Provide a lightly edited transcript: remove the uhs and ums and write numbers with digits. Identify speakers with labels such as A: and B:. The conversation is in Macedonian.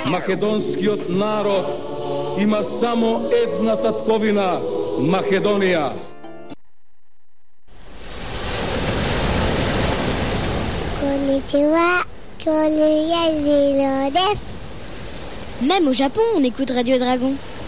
A: Македонскиот народ има само една татковина – Македонија.
B: Konnichiwa, Même au Japon, on écoute Radio Dragon.